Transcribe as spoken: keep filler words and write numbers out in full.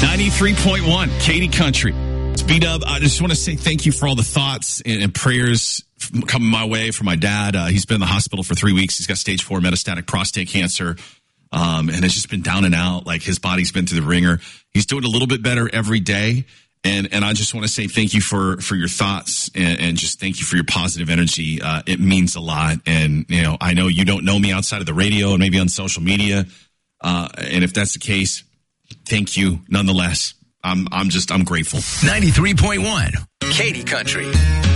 ninety-three point one, Katy Country. B-Dub, I just want to say thank you for all the thoughts and, and prayers coming my way for my dad. Uh, he's been in the hospital for three weeks. He's got stage four metastatic prostate cancer, um, and it's just been down and out. Like, his body's been through the ringer. He's doing a little bit better every day, and and I just want to say thank you for, for your thoughts and, and just thank you for your positive energy. Uh, it means a lot, and you know, I know you don't know me outside of the radio and maybe on social media, uh, and if that's the case, thank you nonetheless. I'm I'm just I'm grateful. ninety-three point one, Katy Country.